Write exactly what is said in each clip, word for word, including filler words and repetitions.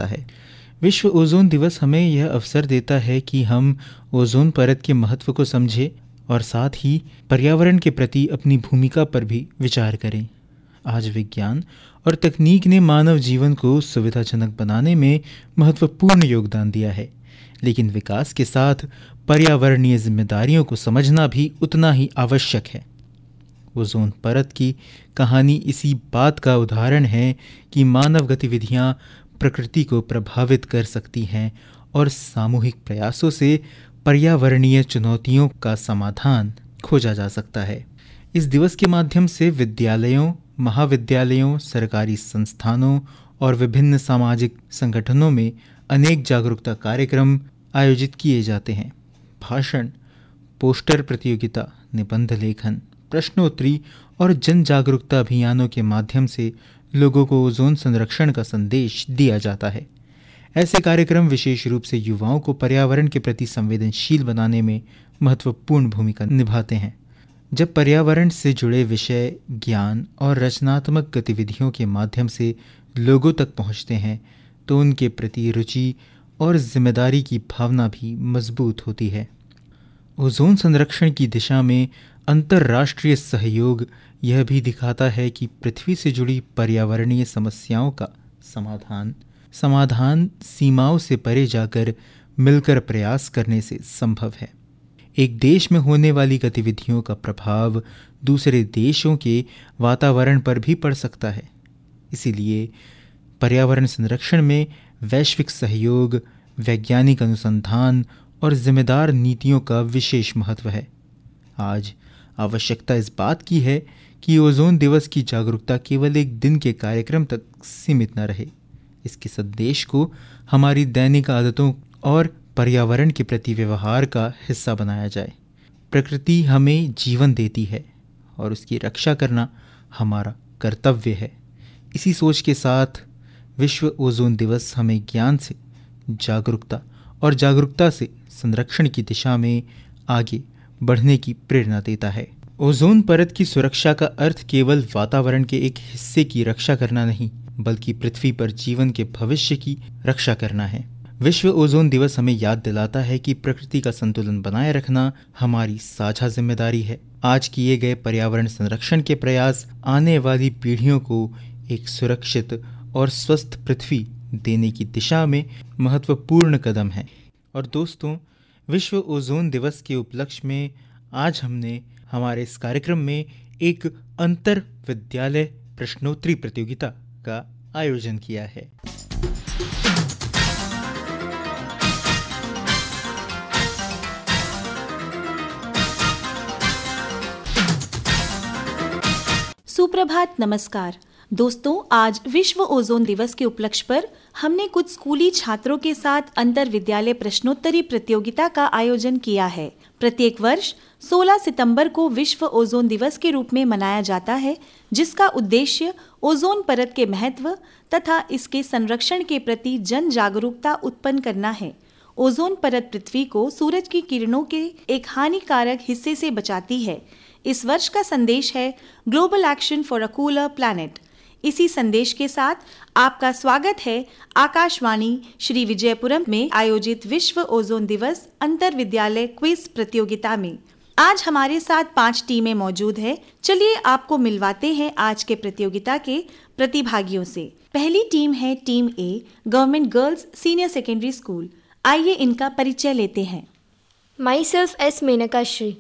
जाता है। विश्व ओजोन दिवस हमें यह अवसर देता है कि हम ओजोन परत के महत्व को समझें और साथ ही पर्यावरण के प्रति अपनी भूमिका पर भी विचार करें। आज विज्ञान और तकनीक ने मानव जीवन को सुविधाजनक बनाने में महत्वपूर्ण योगदान दिया है, लेकिन विकास के साथ पर्यावरणीय जिम्मेदारियों को समझना भी उतना ही आवश्यक है। ओजोन परत की कहानी इसी बात का उदाहरण है कि मानव गतिविधियां प्रकृति को प्रभावित कर सकती हैं और सामूहिक प्रयासों से पर्यावरणीय चुनौतियों का समाधान खोजा जा सकता है। इस दिवस के माध्यम से विद्यालयों, महाविद्यालयों, सरकारी संस्थानों और विभिन्न सामाजिक संगठनों में अनेक जागरूकता कार्यक्रम आयोजित किए जाते हैं। भाषण, पोस्टर प्रतियोगिता, निबंध लेखन, प्रश्नोत्तरी और जन जागरूकता अभियानों के माध्यम से लोगों को ओजोन संरक्षण का संदेश दिया जाता है। ऐसे कार्यक्रम विशेष रूप से युवाओं को पर्यावरण के प्रति संवेदनशील बनाने में महत्वपूर्ण भूमिका निभाते हैं। जब पर्यावरण से जुड़े विषय, ज्ञान और रचनात्मक गतिविधियों के माध्यम से लोगों तक पहुंचते हैं तो उनके प्रति रुचि और जिम्मेदारी की भावना भी मजबूत होती है। ओजोन संरक्षण की दिशा में अंतर्राष्ट्रीय सहयोग यह भी दिखाता है कि पृथ्वी से जुड़ी पर्यावरणीय समस्याओं का समाधान समाधान सीमाओं से परे जाकर मिलकर प्रयास करने से संभव है। एक देश में होने वाली गतिविधियों का प्रभाव दूसरे देशों के वातावरण पर भी पड़ सकता है। इसीलिए पर्यावरण संरक्षण में वैश्विक सहयोग, वैज्ञानिक अनुसंधान और जिम्मेदार नीतियों का विशेष महत्व है। आज आवश्यकता इस बात की है कि ओजोन दिवस की जागरूकता केवल एक दिन के कार्यक्रम तक सीमित न रहे। इसके संदेश को हमारी दैनिक आदतों और पर्यावरण के प्रति व्यवहार का हिस्सा बनाया जाए। प्रकृति हमें जीवन देती है और उसकी रक्षा करना हमारा कर्तव्य है। इसी सोच के साथ विश्व ओजोन दिवस हमें ज्ञान से जागरूकता और जागरूकता से संरक्षण की दिशा में आगे बढ़ने की प्रेरणा देता है। ओजोन परत की सुरक्षा का अर्थ केवल वातावरण के एक हिस्से की रक्षा करना नहीं, बल्कि पृथ्वी पर जीवन के भविष्य की रक्षा करना है। विश्व ओजोन दिवस हमें याद दिलाता है कि प्रकृति का संतुलन बनाए रखना हमारी साझा जिम्मेदारी है। आज किए गए पर्यावरण संरक्षण के प्रयास आने वाली पीढ़ियों को एक सुरक्षित और स्वस्थ पृथ्वी देने की दिशा में महत्वपूर्ण कदम है। और दोस्तों, विश्व ओजोन दिवस के उपलक्ष्य में आज हमने हमारे इस कार्यक्रम में एक अंतर विद्यालय प्रश्नोत्तरी प्रतियोगिता का आयोजन किया है। सुप्रभात, नमस्कार दोस्तों। आज विश्व ओजोन दिवस के उपलक्ष्य पर हमने कुछ स्कूली छात्रों के साथ अंतर विद्यालय प्रश्नोत्तरी प्रतियोगिता का आयोजन किया है। प्रत्येक वर्ष सोलह सितंबर को विश्व ओजोन दिवस के रूप में मनाया जाता है, जिसका उद्देश्य ओजोन परत के महत्व तथा इसके संरक्षण के प्रति जन जागरूकता उत्पन्न करना है। ओजोन परत पृथ्वी को सूरज की किरणों के एक हानिकारक हिस्से से बचाती है। इस वर्ष का संदेश है global action for a cooler planet. इसी संदेश के साथ आपका स्वागत है आकाशवाणी श्री विजयपुरम में आयोजित विश्व ओजोन दिवस अंतर विद्यालय क्विज प्रतियोगिता में। आज हमारे साथ पांच टीमें मौजूद है। चलिए आपको मिलवाते हैं आज के प्रतियोगिता के प्रतिभागियों से। पहली टीम है टीम ए, government girls senior secondary school. आइए इनका परिचय लेते हैं। My self S Maneka Shri.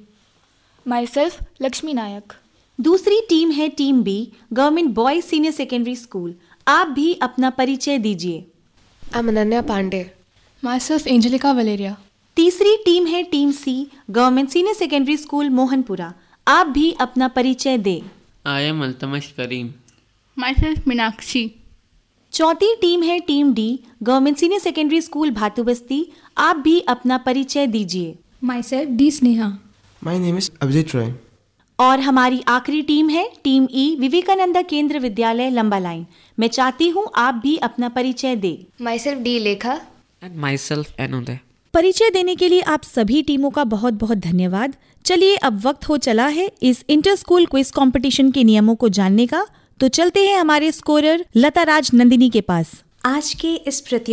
My self Lakshmi नायक। दूसरी टीम है team B, government boys senior secondary school. आप भी अपना परिचय दीजिए। Ananya Pandey. My self Angelica वलेरिया। तीसरी टीम है टीम सी, government senior secondary school Mohanpura. आप भी अपना परिचय दें। I am Altamash Karim. My self Meenakshi. चौथी टीम है team D, government senior secondary school भातुबस्ती। आप भी अपना परिचय दीजिए। My self D Sneha. My name is Abhijit Roy. और हमारी आखिरी टीम है टीम ई, विवेकानंद केंद्र विद्यालय लंबा लाइन। मैं चाहती हूँ आप भी अपना परिचय दें। माई सेल्फ डी लेखा। And my self अनुदय। परिचय देने के लिए आप सभी टीमों का बहुत बहुत धन्यवाद। चलिए अब वक्त हो चला है इस इंटर स्कूल क्विज कंपटीशन के नियमों को जानने का। तो चलते हैं हमारे स्कोरर लता राज नंदिनी के पास। आज के इस प्रतियोगिता